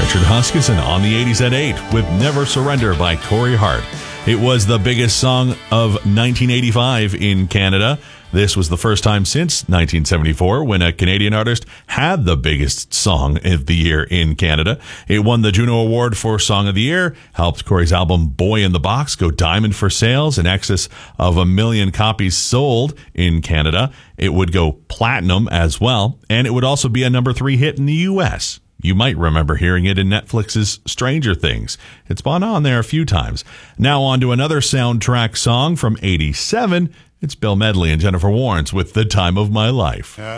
Richard Huskisson on the 80s at 8 with Never Surrender by Corey Hart. It was the biggest song of 1985 in Canada. This was the first time since 1974 when a Canadian artist had the biggest song of the year in Canada. It won the Juno Award for Song of the Year, helped Corey's album Boy in the Box go diamond for sales, in excess of 1 million copies sold in Canada. It would go platinum as well, and it would also be a number 3 hit in the U.S. You might remember hearing it in Netflix's Stranger Things. It's been on there a few times. Now on to another soundtrack song from '87. It's Bill Medley and Jennifer Warnes with The Time of My Life.